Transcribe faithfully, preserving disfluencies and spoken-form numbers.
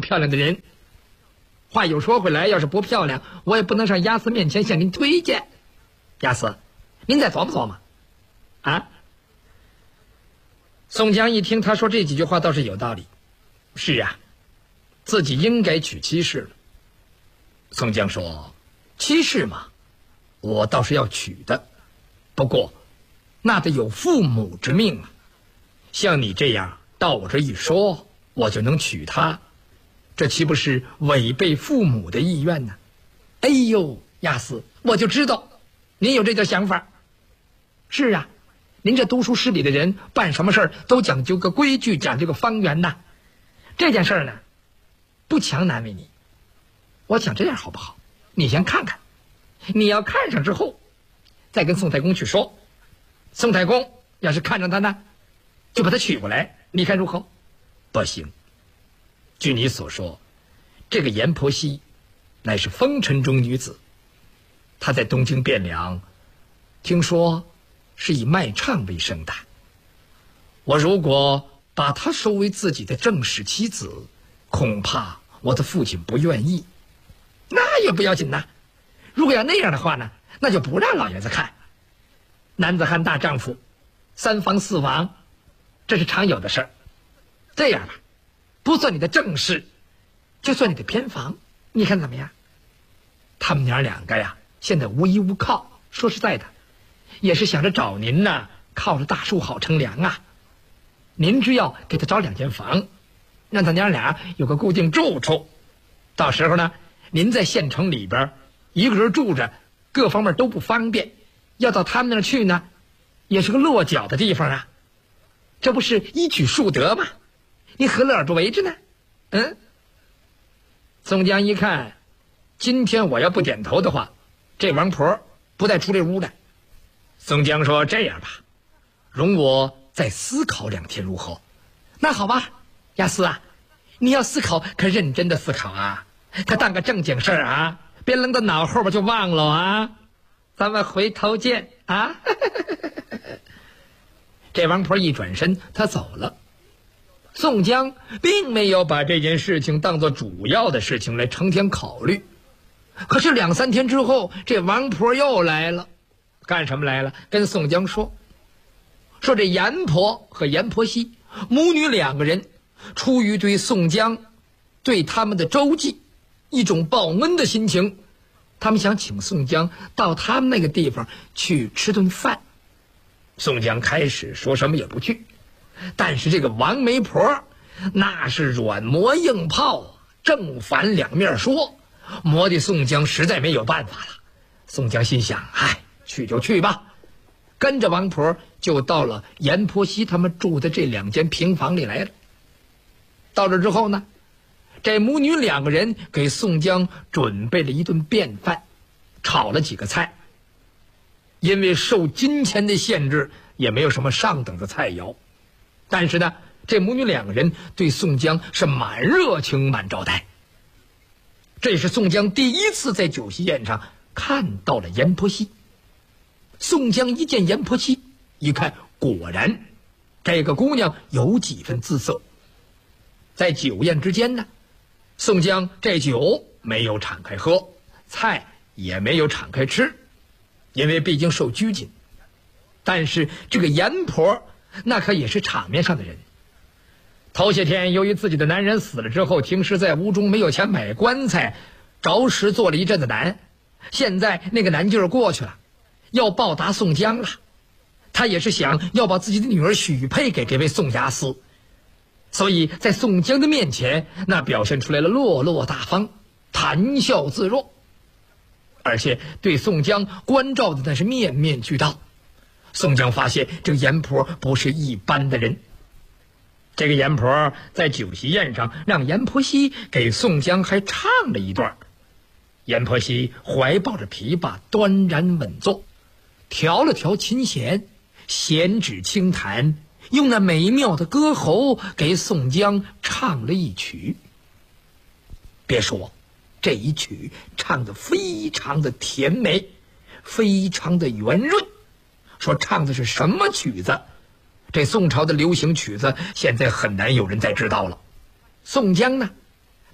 漂亮的人。话又说回来，要是不漂亮，我也不能上亚斯面前向您推荐。亚斯，您再琢磨琢磨啊。宋江一听他说这几句话倒是有道理，是啊，自己应该娶妻室了。宋江说，妻室嘛，我倒是要娶的，不过那得有父母之命啊。像你这样到我这一说，我就能娶她，这岂不是违背父母的意愿呢？哎呦，亚斯，我就知道您有这个想法。是啊，您这读书识礼的人，办什么事儿都讲究个规矩，讲究个方圆呐。这件事儿呢，不强难为你。我想这样好不好？你先看看，你要看上之后，再跟宋太公去说。宋太公要是看上他呢，就把他娶过来，你看如何？不行。据你所说，这个阎婆惜乃是风尘中女子，她在东京汴梁，听说是以卖唱为生的。我如果把她收为自己的正室妻子，恐怕我的父亲不愿意。那也不要紧呐，如果要那样的话呢，那就不让老爷子看。男子汉大丈夫，三房四房，这是常有的事儿。这样吧，不算你的正室，就算你的偏房，你看怎么样？他们娘两个呀，现在无依无靠，说实在的，也是想着找您呐，靠着大树好乘凉啊。您只要给他找两间房，让他娘俩有个固定住处，到时候呢，您在县城里边一个人住着，各方面都不方便，要到他们那儿去呢，也是个落脚的地方啊。这不是一举数得吗？你何乐而不为之呢？嗯。宋江一看，今天我要不点头的话，这王婆不带出这屋的。宋江说，这样吧，容我再思考两天如何？那好吧，亚斯啊，你要思考可认真的思考啊，可当个正经事儿啊，别扔到脑后边就忘了啊。咱们回头见啊。这王婆一转身，她走了。宋江并没有把这件事情当作主要的事情来成天考虑。可是两三天之后，这王婆又来了。干什么来了？跟宋江说，说这阎婆和阎婆惜母女两个人，出于对宋江对他们的周济，一种报恩的心情，他们想请宋江到他们那个地方去吃顿饭。宋江开始说什么也不去，但是这个王媒婆那是软磨硬泡，正反两面说，磨得宋江实在没有办法了。宋江心想，哎，去就去吧，跟着王婆就到了阎婆惜他们住的这两间平房里来了。到这之后呢，这母女两个人给宋江准备了一顿便饭，炒了几个菜。因为受金钱的限制，也没有什么上等的菜肴，但是呢，这母女两个人对宋江是满热情满招待。这是宋江第一次在酒席宴上看到了阎婆惜。宋江一见阎婆惜，一看果然这个姑娘有几分姿色。在酒宴之间呢，宋江这酒没有敞开喝，菜也没有敞开吃，因为毕竟受拘谨。但是这个阎婆那可也是场面上的人。头些天由于自己的男人死了之后，停尸在屋中，没有钱买棺材，着实做了一阵子难。现在那个难劲儿过去了，要报答宋江了。他也是想要把自己的女儿许配给这位宋押司，所以在宋江的面前，那表现出来了落落大方，谈笑自若，而且对宋江关照的那是面面俱到。宋江发现这个阎婆不是一般的人。这个阎婆在酒席宴上让阎婆惜给宋江还唱了一段。阎婆惜怀抱着琵琶，端然稳坐，调了调琴弦，弦指轻弹，用那美妙的歌喉给宋江唱了一曲。别说这一曲唱得非常的甜美，非常的圆润。说唱的是什么曲子？这宋朝的流行曲子现在很难有人再知道了。宋江呢，